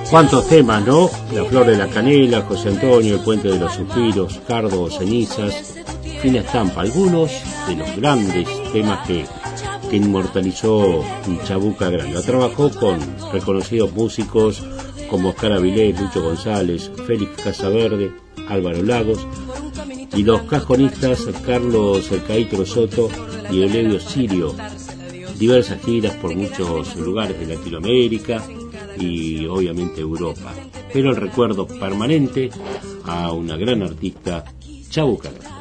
Cuántos temas, ¿no? La Flor de la Canela, José Antonio, El Puente de los Suspiros, Cardo, Cenizas, Fina Estampa, algunos de los grandes temas que inmortalizó Chabuca Granda. Trabajó con reconocidos músicos como Oscar Avilés, Lucho González, Félix Casaverde, Álvaro Lagos, y los cajonistas Carlos Caitro Soto y Eulebio Sirio. Diversas giras por muchos lugares de Latinoamérica y obviamente Europa, pero el recuerdo permanente a una gran artista, Chabuca Granda.